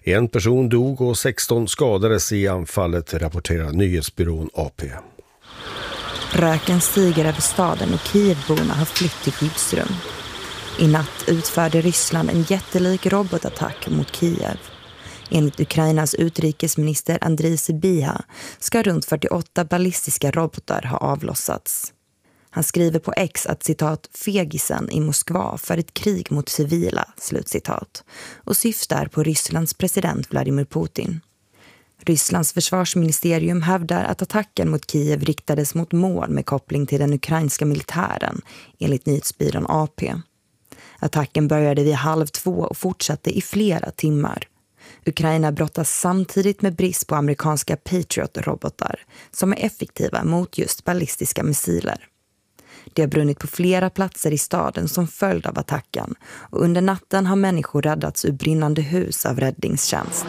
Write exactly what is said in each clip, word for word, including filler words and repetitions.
En person dog och sexton skadades i anfallet, rapporterar nyhetsbyrån A P. Röken stiger över staden och Kievborna har flytt till skyddsrum. I natt utförde Ryssland en jättelik robotattack mot Kiev. Enligt Ukrainas utrikesminister Andriy Sybiha ska runt fyrtioåtta ballistiska robotar ha avlossats. Han skriver på X att citat fegisen i Moskva för ett krig mot civila, slutcitat, och syftar på Rysslands president Vladimir Putin. Rysslands försvarsministerium hävdar att attacken mot Kiev riktades mot mål med koppling till den ukrainska militären, enligt nyhetsbyrån A P. Attacken började vid halv två och fortsatte i flera timmar. Ukraina brottas samtidigt med brist på amerikanska Patriot-robotar som är effektiva mot just ballistiska missiler. Det har brunnit på flera platser i staden som följd av attacken och under natten har människor räddats ur brinnande hus av räddningstjänst.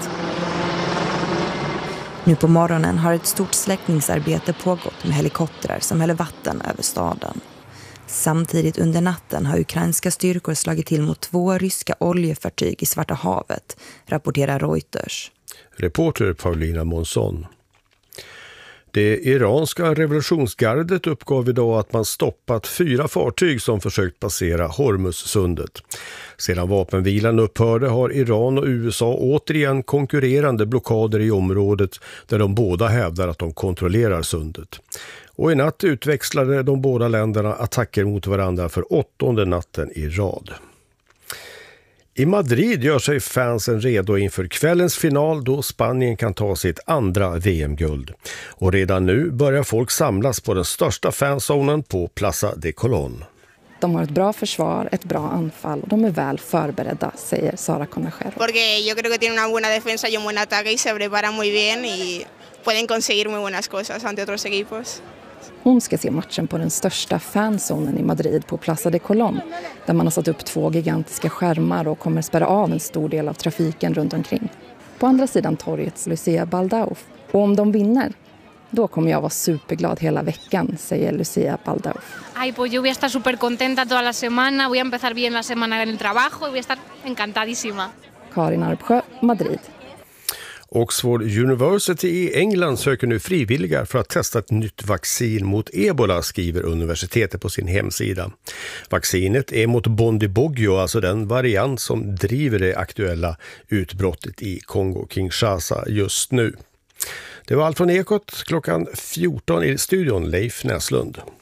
Nu på morgonen har ett stort släckningsarbete pågått med helikoptrar som häller vatten över staden. Samtidigt under natten har ukrainska styrkor slagit till mot två ryska oljefartyg i Svarta havet, rapporterar Reuters. Reporter Paulina Månsson. Det iranska revolutionsgardet uppgav idag att man stoppat fyra fartyg som försökt passera Hormuzsundet. Sedan vapenvilan upphörde har Iran och U S A återigen konkurrerande blockader i området där de båda hävdar att de kontrollerar sundet. Och i natt utväxlade de båda länderna attacker mot varandra för åttonde natten i rad. I Madrid gör sig fansen redo inför kvällens final då Spanien kan ta sitt andra V M-guld. Och redan nu börjar folk samlas på den största fanzonen på Plaza de Colón. De har ett bra försvar, ett bra anfall och de är väl förberedda, säger Sara Conejero. Porque yo creo que tienen una buena defensa y un buen ataque y se preparan muy bien y pueden conseguir muy buenas cosas ante otros equipos. Hon ska se matchen på den största fanzonen i Madrid på Plaza de Colón, där man har satt upp två gigantiska skärmar och kommer spärra av en stor del av trafiken runt omkring. På andra sidan torgets Lucía Baldauf. Och om de vinner, då kommer jag vara superglad hela veckan, säger Lucía Baldauf. Ay, pues yo voy a estar súper contenta toda la semana, voy a empezar bien la semana en el trabajo y voy a estar encantadísima. Karin Arpsjö, Madrid. Oxford University i England söker nu frivilliga för att testa ett nytt vaccin mot ebola, skriver universitetet på sin hemsida. Vaccinet är mot Bundibugyo, alltså den variant som driver det aktuella utbrottet i Kongo-Kinshasa just nu. Det var allt från Ekot klockan fjorton i studion, Leif Näslund.